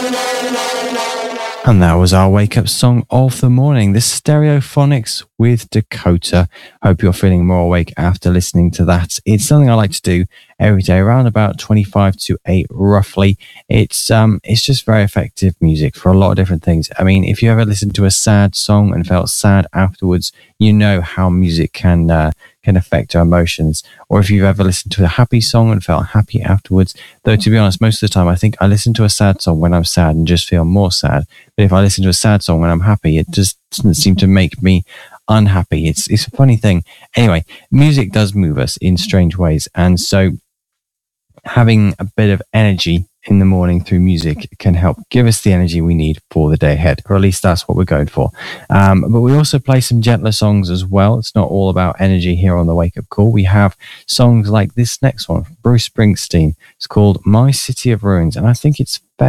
And that was our wake up song of the morning, the Stereophonics with Dakota. Hope you're feeling more awake after listening to that. It's something I like to do every day around about 25 to 8 roughly. It's just very effective music for a lot of different things. I mean, if you ever listened to a sad song and felt sad afterwards, you know how music can affect our emotions. Or if you've ever listened to a happy song and felt happy afterwards, though to be honest, most of the time I think I listen to a sad song when I'm sad and just feel more sad. But if I listen to a sad song when I'm happy, it just doesn't seem to make me unhappy. It's a funny thing. Anyway, music does move us in strange ways. And so having a bit of energy in the morning through music can help give us the energy we need for the day ahead, or at least that's what we're going for. But we also play some gentler songs as well. It's not all about energy here on the Wake Up Call. We have songs like this next one, Bruce Springsteen. It's called My City of Ruins, and I think it's